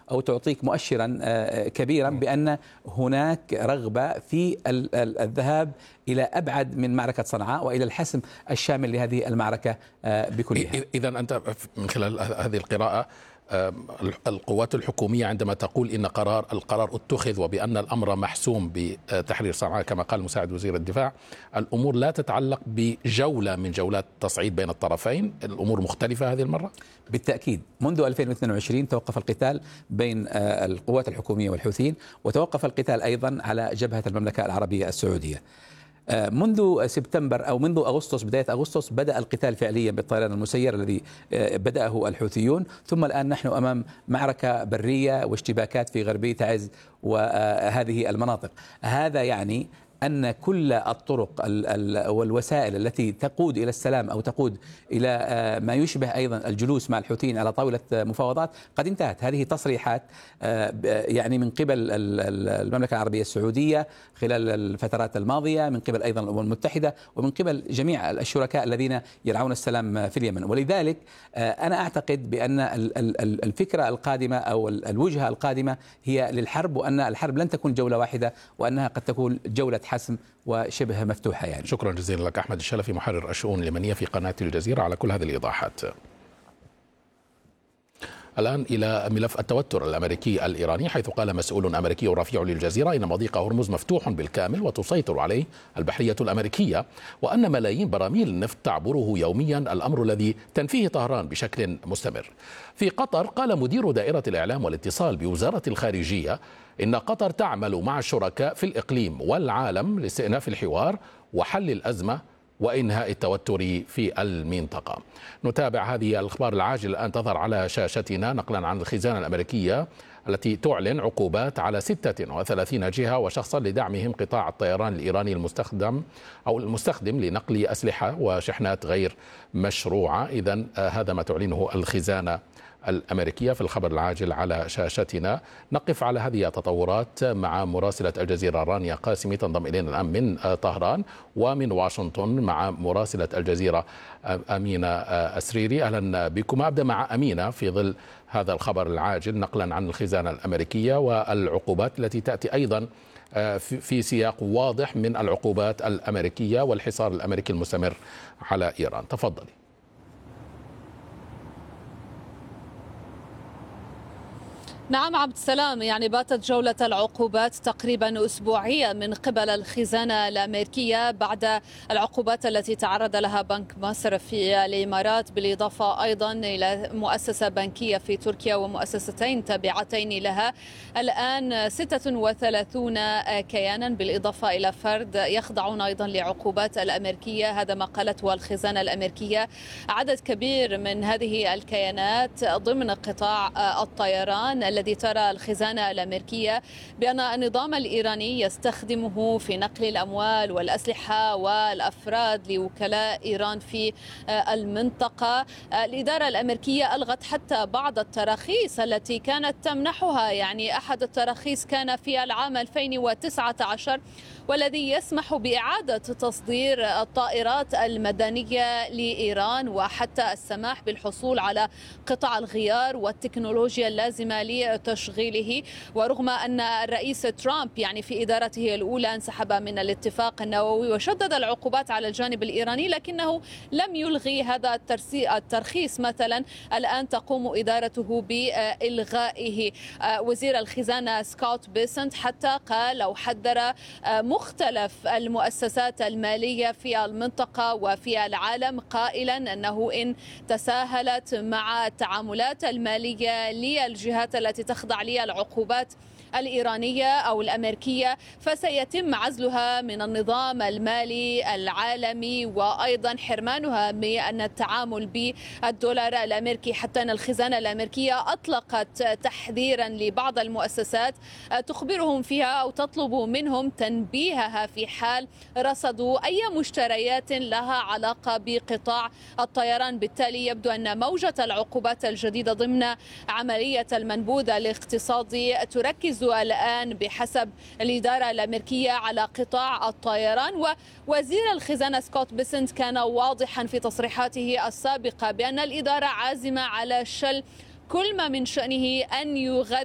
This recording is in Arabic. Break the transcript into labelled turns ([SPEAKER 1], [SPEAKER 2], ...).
[SPEAKER 1] أو تعطيك مؤشرا كبيرا بأن هناك رغبة في الذهاب إلى أبعد من معركة صنعاء وإلى الحسم الشامل لهذه المعركة بكلها.
[SPEAKER 2] إذا أنت من خلال هذه القراءة القوات الحكومية عندما تقول إن القرار اتخذ وبأن الأمر محسوم بتحرير صنعاء كما قال مساعد وزير الدفاع، الأمور لا تتعلق بجولة من جولات التصعيد بين الطرفين، الأمور مختلفة هذه المرة؟
[SPEAKER 1] بالتأكيد منذ 2022 توقف القتال بين القوات الحكومية والحوثيين، وتوقف القتال أيضا على جبهة المملكة العربية السعودية. منذ سبتمبر أو منذ أغسطس، بداية أغسطس، بدأ القتال فعليا بالطيران المسير الذي بدأه الحوثيون، ثم الآن نحن أمام معركة برية واشتباكات في غربي تعز وهذه المناطق. هذا يعني أن كل الطرق والوسائل التي تقود إلى السلام أو تقود إلى ما يشبه أيضا الجلوس مع الحوثيين على طاولة مفاوضات قد انتهت. هذه تصريحات يعني من قبل المملكة العربية السعودية خلال الفترات الماضية، من قبل أيضا الأمم المتحدة، ومن قبل جميع الشركاء الذين يرعون السلام في اليمن. ولذلك أنا أعتقد بأن الفكرة القادمة أو الوجهة القادمة هي للحرب، وأن الحرب لن تكون جولة واحدة، وأنها قد تكون جولة حسم وشبه مفتوحة يعني.
[SPEAKER 2] شكرا جزيلا لك أحمد الشلفي محرر الشؤون اليمنية في قناة الجزيرة على كل هذه الإيضاحات. الآن إلى ملف التوتر الأمريكي الإيراني، حيث قال مسؤول أمريكي رفيع للجزيرة إن مضيق هرمز مفتوح بالكامل وتسيطر عليه البحرية الأمريكية، وأن ملايين براميل النفط تعبره يوميا، الأمر الذي تنفيه طهران بشكل مستمر. في قطر قال مدير دائرة الإعلام والاتصال بوزارة الخارجية إن قطر تعمل مع الشركاء في الإقليم والعالم لاستئناف الحوار وحل الأزمة وإنهاء التوتر في المنطقة. نتابع هذه الأخبار العاجلة الآن تظهر على شاشتنا نقلا عن الخزانة الأمريكية التي تعلن عقوبات على 36 جهة وشخصا لدعمهم قطاع الطيران الإيراني المستخدم لنقل أسلحة وشحنات غير مشروعة. إذن هذا ما تعلنه الخزانة الأمريكية في الخبر العاجل على شاشتنا. نقف على هذه التطورات مع مراسلة الجزيرة رانيا قاسمي تنضم إلينا الآن من طهران، ومن واشنطن مع مراسلة الجزيرة أمينة أسريري. أهلا بكم. أبدأ مع أمينة في ظل هذا الخبر العاجل نقلا عن الخزانة الأمريكية والعقوبات التي تأتي أيضا في سياق واضح من العقوبات الأمريكية والحصار الأمريكي المستمر على إيران. تفضلي.
[SPEAKER 3] نعم عبد السلام، يعني باتت جولة العقوبات تقريبا أسبوعية من قبل الخزانة الأمريكية بعد العقوبات التي تعرض لها بنك مصر في الإمارات، بالإضافة أيضا إلى مؤسسة بنكية في تركيا ومؤسستين تابعتين لها. الآن 36 كيانا بالإضافة إلى فرد يخضعون أيضا لعقوبات الأمريكية، هذا ما قالته الخزانة الأمريكية. عدد كبير من هذه الكيانات ضمن قطاع الطيران الذي ترى الخزانة الأمريكية بأن النظام الإيراني يستخدمه في نقل الأموال والأسلحة والأفراد لوكلاء إيران في المنطقة. الإدارة الأمريكية ألغت حتى بعض التراخيص التي كانت تمنحها، يعني أحد التراخيص كان في العام 2019 والذي يسمح بإعادة تصدير الطائرات المدنية لإيران، وحتى السماح بالحصول على قطع الغيار والتكنولوجيا اللازمة لتشغيله. ورغم أن الرئيس ترامب يعني في إدارته الأولى انسحب من الاتفاق النووي وشدد العقوبات على الجانب الإيراني، لكنه لم يلغي هذا الترخيص مثلا. الآن تقوم إدارته بإلغائه. وزير الخزانة سكوت بيسنت حتى قال أو حذر مختلف المؤسسات المالية في المنطقة وفي العالم، قائلا أنه إن تساهلت مع التعاملات المالية للجهات التي تخضع للعقوبات الإيرانية أو الأمريكية فسيتم عزلها من النظام المالي العالمي، وأيضا حرمانها من التعامل بالدولار الأمريكي. حتى أن الخزانة الأمريكية أطلقت تحذيرا لبعض المؤسسات تخبرهم فيها أو تطلب منهم تنبيهها في حال رصدوا أي مشتريات لها علاقة بقطاع الطيران. بالتالي يبدو أن موجة العقوبات الجديدة ضمن عملية المنبوذ الاقتصادي تركز الآن بحسب الإدارة الأمريكية على قطاع الطيران. ووزير الخزانة سكوت بيسنت كان واضحا في تصريحاته السابقة بأن الإدارة عازمة على شل كل ما من شأنه أن يغذي